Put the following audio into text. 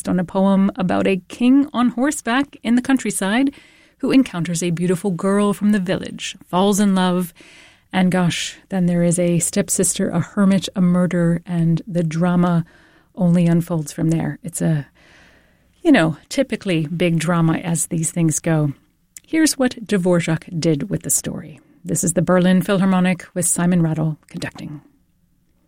based on a poem about a king on horseback in the countryside who encounters a beautiful girl from the village, falls in love, and gosh, then there is a stepsister, a hermit, a murder, and the drama only unfolds from there. It's a, typically big drama as these things go. Here's what Dvorak did with the story. This is the Berlin Philharmonic with Simon Rattle conducting.